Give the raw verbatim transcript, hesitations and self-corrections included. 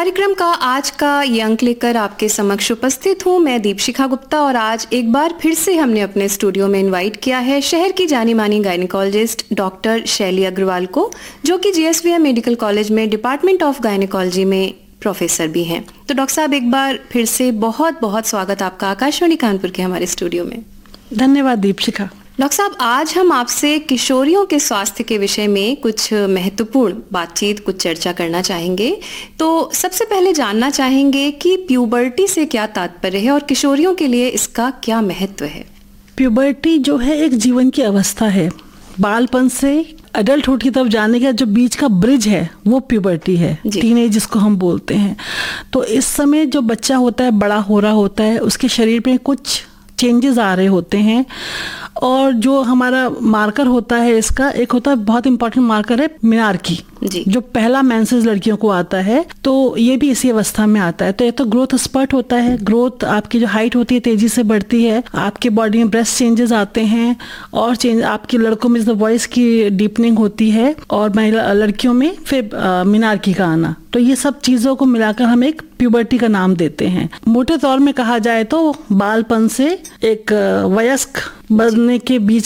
कार्यक्रम का आज का ये अंक लेकर आपके समक्ष उपस्थित हूँ मैं दीपशिखा गुप्ता। और आज एक बार फिर से हमने अपने स्टूडियो में इनवाइट किया है शहर की जानी मानी गायनिकोलॉजिस्ट डॉक्टर शैली अग्रवाल को, जो कि जीएसवीएम मेडिकल कॉलेज में डिपार्टमेंट ऑफ गायनिकोलॉजी में प्रोफेसर भी हैं। तो डॉक्टर साहब, एक बार फिर से बहुत बहुत स्वागत आपका आकाशवाणी कानपुर के हमारे स्टूडियो में। धन्यवाद दीपशिखा। डॉक्टर साहब, आज हम आपसे किशोरियों के स्वास्थ्य के विषय में कुछ महत्वपूर्ण बातचीत, कुछ चर्चा करना चाहेंगे। तो सबसे पहले जानना चाहेंगे कि प्यूबर्टी से क्या तात्पर्य है और किशोरियों के लिए इसका क्या महत्व है? प्यूबर्टी जो है एक जीवन की अवस्था है। बालपन से अडल्टहुड की तरफ जाने का जो बीच का ब्रिज है वो प्यूबर्टी है, टीनेज जिसको हम बोलते हैं। तो इस समय जो बच्चा होता है, बड़ा हो रहा होता है, उसके शरीर में कुछ चेंजेस आ रहे होते हैं। और जो हमारा मार्कर होता है इसका, एक होता है बहुत इंपॉर्टेंट मार्कर है मेनार्की, जो पहला मेंसेस लड़कियों को आता है, तो ये भी इसी अवस्था में आता है। तो ये तो ग्रोथ स्पर्ट होता है, ग्रोथ आपकी जो हाइट होती है तेजी से बढ़ती है, आपके बॉडी में ब्रेस्ट चेंजेस आते हैं और चेंज आपके लड़कों में वॉइस की डीपनिंग होती है और महिला लड़कियों में फिर मेनार्की का आना। तो ये सब चीजों को मिलाकर हम एक प्यूबर्टी का नाम देते हैं। मोटे तौर में कहा जाए तो बालपन से एक वयस्क बनने के बीच